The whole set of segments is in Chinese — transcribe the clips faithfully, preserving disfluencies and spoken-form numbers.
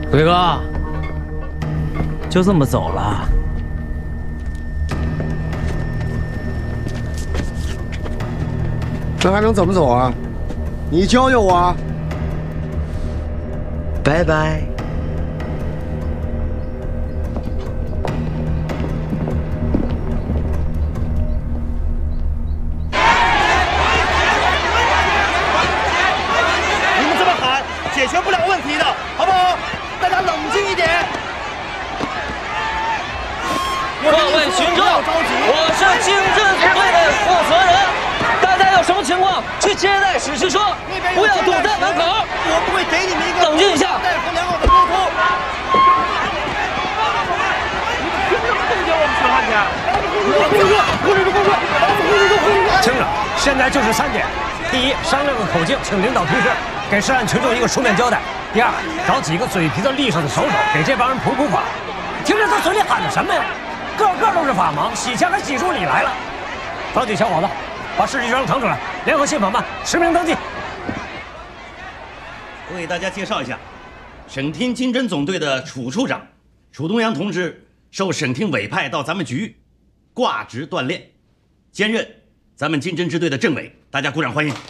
鬼哥，就这么走了？ 这还能怎么走啊？你教教我啊！ 拜拜。 解决不了问题的，好不好？大家冷静一点。 各位群众，我是经侦组队的负责人，大家有什么情况去接待室去说，不要堵在门口。 我不会给你们一个冷静一下， 大夫良好的沟通。你们凭什么冻结我们审判权？控制住，控制住，控制住，控制住，控制住！ 听着，现在就是三点：第一，商量个口径，请领导批示。 给涉案群众一个书面交代。第二，找几个嘴皮子利索的手手，给这帮人普普法。听着他嘴里喊的什么呀？个个都是法盲，洗钱还洗出理来了。抓紧小伙子，把试剂装腾出来，联合信访办，实名登记。 我给大家介绍一下，省厅经侦总队的楚处长楚东阳同志受省厅委派到咱们局挂职锻炼，兼任咱们经侦支队的政委，大家鼓掌欢迎。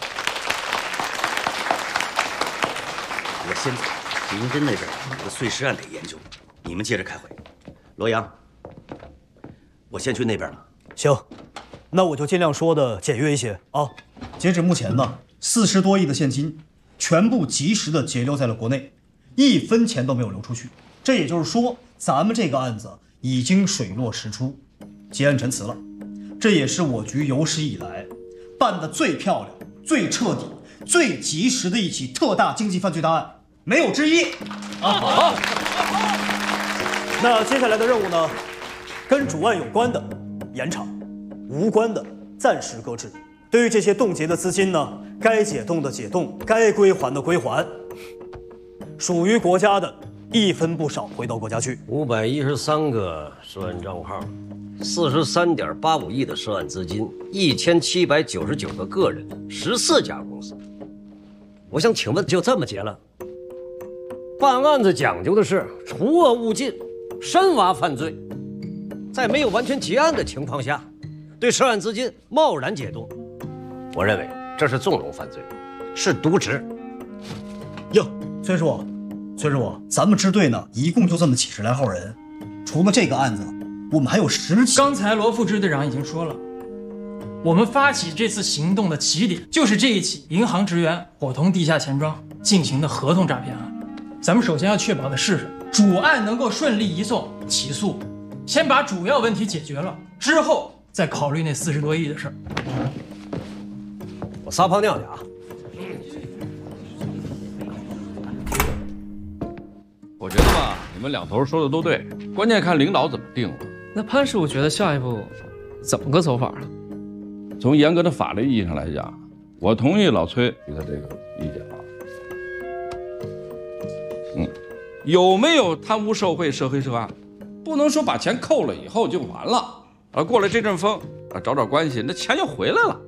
我先走，刑侦那边的碎尸案得研究，你们接着开会。罗阳，我先去那边了。 行，那我就尽量说的简约一些啊。 截止目前呢，四十多亿的现金全部及时的截留在了国内，一分钱都没有流出去。这也就是说，咱们这个案子已经水落石出，结案陈词了。这也是我局有史以来办的最漂亮、最彻底、最及时的一起特大经济犯罪大案。 没有之一。 啊，好。那接下来的任务呢，跟主案有关的严查，无关的暂时搁置。对于这些冻结的资金呢，该解冻的解冻，该归还的归还。属于国家的一分不少回到国家去。 五百一十三个涉案账号，四十三点八五亿的涉案资金，一千七百九十九个个人，十四家公司。我想请问，就这么结了？ 办案子讲究的是除恶务尽，深挖犯罪，在没有完全结案的情况下，对涉案资金贸然解冻，我认为这是纵容犯罪，是渎职。 哟，崔师傅，崔师傅，咱们支队呢，一共就这么几十来号人，除了这个案子，我们还有十起。 刚才罗副支队长已经说了，我们发起这次行动的起点就是这一起银行职员伙同地下钱庄进行的合同诈骗案。 咱们首先要确保的是主案能够顺利移送起诉，先把主要问题解决了，之后再考虑那四十多亿的事儿。 我撒泡尿去啊！ 我觉得吧，你们两头说的都对，关键看领导怎么定了。 那潘师傅觉得下一步怎么个走法啊？ 从严格的法律意义上来讲，我同意老崔提的这个意见啊。 嗯，有没有贪污受贿、涉黑涉案？不能说把钱扣了以后就完了，啊，过了这阵风啊，找找关系，那钱就回来了。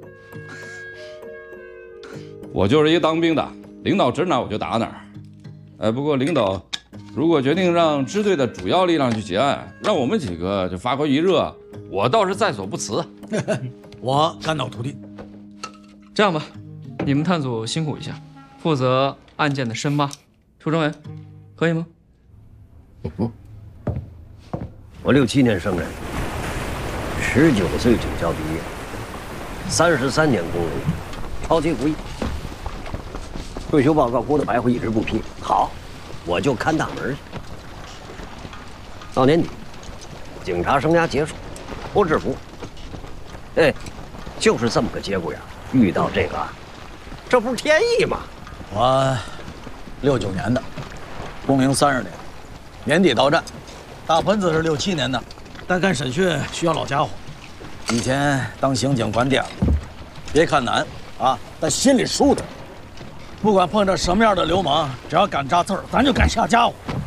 我就是一个当兵的，领导指哪我就打哪儿。哎，不过领导如果决定让支队的主要力量去结案，让我们几个就发挥余热，我倒是在所不辞。 我肝脑涂地。 这样吧，你们探组辛苦一下，负责案件的深挖。 楚政委，可以吗？ 不，我六七年生人，十九岁警校毕业，三十三年工人，超级服役。退休报告郭德白会一直不批，好，我就看大门去。到年底，警察生涯结束，脱制服。哎，就是这么个节骨眼，遇到这个，这不是天意吗？ 我。 六九年的，工龄三十年，年底到站。大盆子是六七年的，但干审讯需要老家伙。以前当刑警管点了，别看难啊，但心里舒坦。不管碰着什么样的流氓，只要敢扎刺儿，咱就敢下家伙。